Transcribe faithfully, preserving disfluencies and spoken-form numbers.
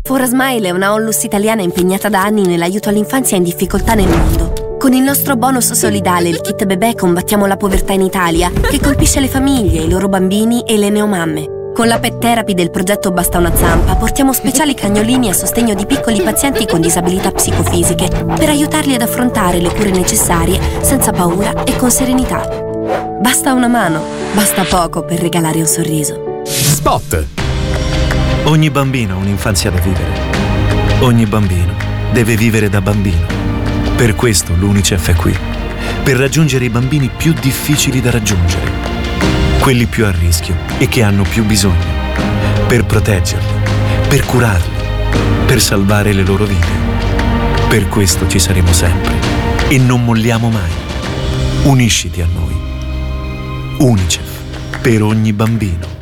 For a Smile è una onlus italiana impegnata da anni nell'aiuto all'infanzia in difficoltà nel mondo. Con il nostro bonus solidale, il Kit Bebè, combattiamo la povertà in Italia, che colpisce le famiglie, i loro bambini e le neomamme. Con la Pet Therapy del progetto Basta una zampa portiamo speciali cagnolini a sostegno di piccoli pazienti con disabilità psicofisiche per aiutarli ad affrontare le cure necessarie senza paura e con serenità. Basta una mano, basta poco per regalare un sorriso. Spot! Ogni bambino ha un'infanzia da vivere. Ogni bambino deve vivere da bambino. Per questo l'Unicef è qui, per raggiungere i bambini più difficili da raggiungere, quelli più a rischio e che hanno più bisogno, per proteggerli, per curarli, per salvare le loro vite. Per questo ci saremo sempre e non molliamo mai. Unisciti a noi. Unicef, per ogni bambino.